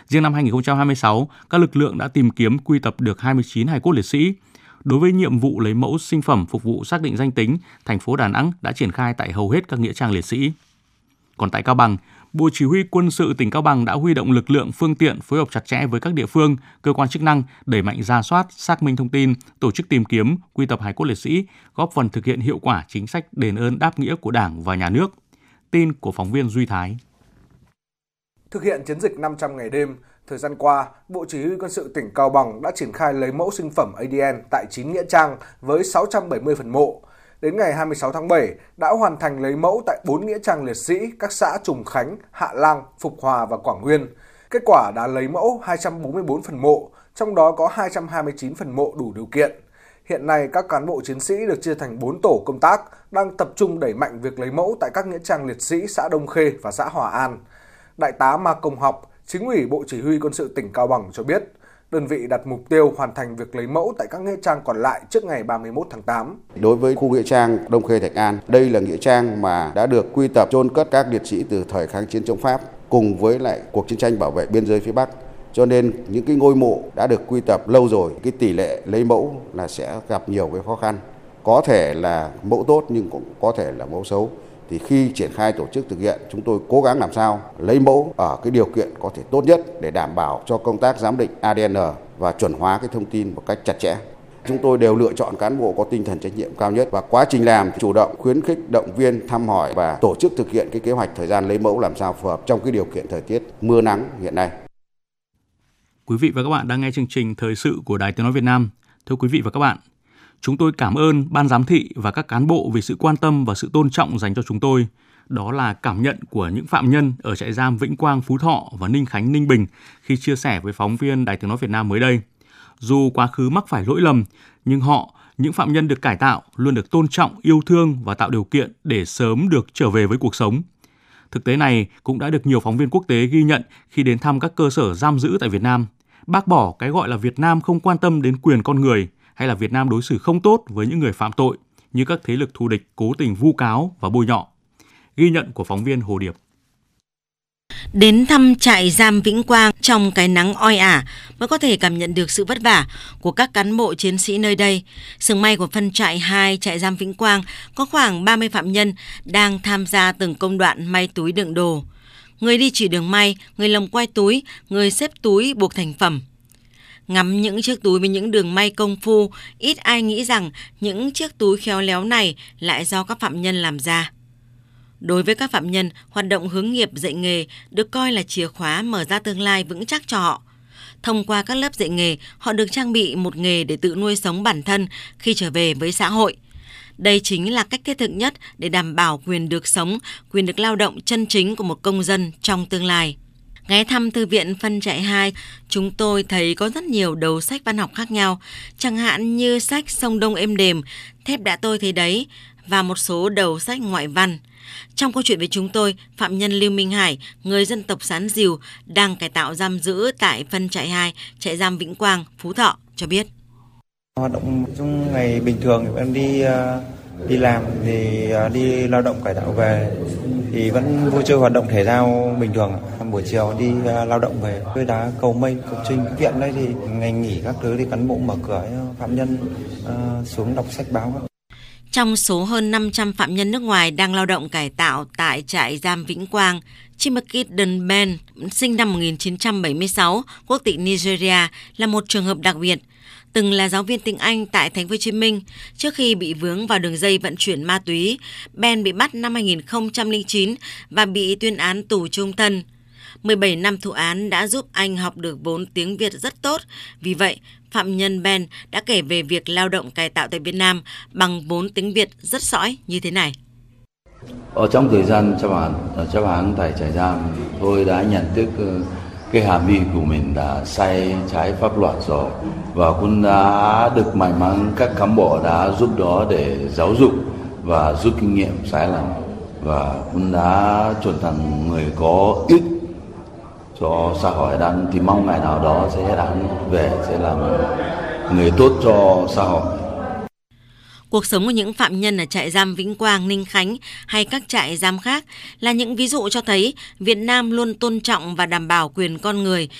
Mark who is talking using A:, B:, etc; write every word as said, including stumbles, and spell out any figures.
A: Riêng năm hai nghìn không trăm hai mươi sáu, các lực lượng đã tìm kiếm quy tập được hai mươi chín hài cốt liệt sĩ. Đối với nhiệm vụ lấy mẫu sinh phẩm phục vụ xác định danh tính, thành phố Đà Nẵng đã triển khai tại hầu hết các nghĩa trang liệt sĩ. Còn tại Cao Bằng, Bộ Chỉ huy Quân sự tỉnh Cao Bằng đã huy động lực lượng, phương tiện phối hợp chặt chẽ với các địa phương, cơ quan chức năng đẩy mạnh rà soát, xác minh thông tin, tổ chức tìm kiếm, quy tập hài cốt liệt sĩ, góp phần thực hiện hiệu quả chính sách đền ơn đáp nghĩa của Đảng và Nhà nước. Tin của phóng viên Duy Thái.
B: Thực hiện chiến dịch năm trăm ngày đêm, thời gian qua, Bộ Chỉ huy Quân sự tỉnh Cao Bằng đã triển khai lấy mẫu sinh phẩm a đê en tại chín nghĩa trang với sáu trăm bảy mươi phần mộ. Đến ngày hai mươi sáu tháng bảy, đã hoàn thành lấy mẫu tại bốn nghĩa trang liệt sĩ các xã Trùng Khánh, Hạ Lang, Phục Hòa và Quảng Nguyên. Kết quả đã lấy mẫu hai trăm bốn mươi tư phần mộ, trong đó có hai trăm hai mươi chín phần mộ đủ điều kiện. Hiện nay, các cán bộ chiến sĩ được chia thành bốn tổ công tác đang tập trung đẩy mạnh việc lấy mẫu tại các nghĩa trang liệt sĩ xã Đông Khê và xã Hòa An. Đại tá Ma Công Học, Chính ủy Bộ Chỉ huy Quân sự tỉnh Cao Bằng cho biết, đơn vị đặt mục tiêu hoàn thành việc lấy mẫu tại các nghĩa trang còn lại trước ngày ba mươi mốt tháng tám.
C: Đối với khu nghĩa trang Đông Khê Thạch An, đây là nghĩa trang mà đã được quy tập chôn cất các liệt sĩ từ thời kháng chiến chống Pháp cùng với lại cuộc chiến tranh bảo vệ biên giới phía Bắc. Cho nên những cái ngôi mộ đã được quy tập lâu rồi, cái tỷ lệ lấy mẫu là sẽ gặp nhiều cái khó khăn. Có thể là mẫu tốt nhưng cũng có thể là mẫu xấu. Thì khi triển khai tổ chức thực hiện, chúng tôi cố gắng làm sao lấy mẫu ở cái điều kiện có thể tốt nhất để đảm bảo cho công tác giám định a đê en và chuẩn hóa cái thông tin một cách chặt chẽ. Chúng tôi đều lựa chọn cán bộ có tinh thần trách nhiệm cao nhất và quá trình làm chủ động, khuyến khích, động viên, thăm hỏi và tổ chức thực hiện cái kế hoạch thời gian lấy mẫu làm sao phù hợp trong cái điều kiện thời tiết mưa nắng hiện nay.
A: Quý vị và các bạn đang nghe chương trình Thời sự của Đài Tiếng nói Việt Nam. Thưa quý vị và các bạn, chúng tôi cảm ơn ban giám thị và các cán bộ vì sự quan tâm và sự tôn trọng dành cho chúng tôi. Đó là cảm nhận của những phạm nhân ở trại giam Vĩnh Quang, Phú Thọ và Ninh Khánh, Ninh Bình khi chia sẻ với phóng viên Đài Tiếng nói Việt Nam mới đây. Dù quá khứ mắc phải lỗi lầm, nhưng họ, những phạm nhân được cải tạo, luôn được tôn trọng, yêu thương và tạo điều kiện để sớm được trở về với cuộc sống. Thực tế này cũng đã được nhiều phóng viên quốc tế ghi nhận khi đến thăm các cơ sở giam giữ tại Việt Nam. Bác bỏ cái gọi là Việt Nam không quan tâm đến quyền con người, hay là Việt Nam đối xử không tốt với những người phạm tội, như các thế lực thù địch cố tình vu cáo và bôi nhọ. Ghi nhận của phóng viên Hồ Điệp.
D: Đến thăm trại giam Vĩnh Quang trong cái nắng oi ả mới có thể cảm nhận được sự vất vả của các cán bộ chiến sĩ nơi đây. Xưởng may của phân trại hai trại giam Vĩnh Quang có khoảng ba mươi phạm nhân đang tham gia từng công đoạn may túi đựng đồ. Người đi chỉ đường may, người lồng quay túi, người xếp túi buộc thành phẩm. Ngắm những chiếc túi với những đường may công phu, ít ai nghĩ rằng những chiếc túi khéo léo này lại do các phạm nhân làm ra. Đối với các phạm nhân, hoạt động hướng nghiệp dạy nghề được coi là chìa khóa mở ra tương lai vững chắc cho họ. Thông qua các lớp dạy nghề, họ được trang bị một nghề để tự nuôi sống bản thân khi trở về với xã hội. Đây chính là cách thiết thực nhất để đảm bảo quyền được sống, quyền được lao động chân chính của một công dân trong tương lai. Ghé thăm thư viện phân trại hai, chúng tôi thấy có rất nhiều đầu sách văn học khác nhau, chẳng hạn như sách Sông Đông êm đềm, Thép đã tôi thấy đấy, và một số đầu sách ngoại văn. Trong câu chuyện với chúng tôi, phạm nhân Lưu Minh Hải, người dân tộc Sán Dìu, đang cải tạo giam giữ tại phân trại hai, trại giam Vĩnh Quang, Phú Thọ, cho biết.
E: Hoạt động trong ngày bình thường thì em đi đi làm thì đi lao động cải tạo về thì vẫn vui chơi hoạt động thể thao bình thường. Buổi chiều đi lao động về chơi đá cầu mây, cầu trinh. Viện đây thì ngày nghỉ các thứ thì cán bộ mở cửa phạm nhân uh, xuống đọc sách báo.
D: Trong số hơn năm trăm phạm nhân nước ngoài đang lao động cải tạo tại trại giam Vĩnh Quang, Chimakit Dunben, sinh năm một nghìn chín trăm bảy mươi sáu, quốc tịch Nigeria, là một trường hợp đặc biệt. Từng là giáo viên tiếng Anh tại Thành phố Hồ Chí Minh, trước khi bị vướng vào đường dây vận chuyển ma túy, Ben bị bắt năm hai nghìn không trăm lẻ chín và bị tuyên án tù chung thân. mười bảy năm thụ án đã giúp anh học được vốn tiếng Việt rất tốt. Vì vậy, phạm nhân Ben đã kể về việc lao động cải tạo tại Việt Nam bằng vốn tiếng Việt rất sõi như thế này.
F: Ở trong thời gian chấp hành, chấp hành tại trại giam, tôi đã nhận thức cái hành vi của mình đã sai trái pháp luật rồi, và cũng đã được may mắn các cán bộ đã giúp đó để giáo dục và rút kinh nghiệm sai lầm, và cũng đã trở thành người có ích cho xã hội đang thì mong ngày nào đó sẽ đáng về sẽ làm người tốt cho xã hội.
D: Cuộc sống của những phạm nhân ở trại giam Vĩnh Quang, Ninh Khánh hay các trại giam khác là những ví dụ cho thấy Việt Nam luôn tôn trọng và đảm bảo quyền con người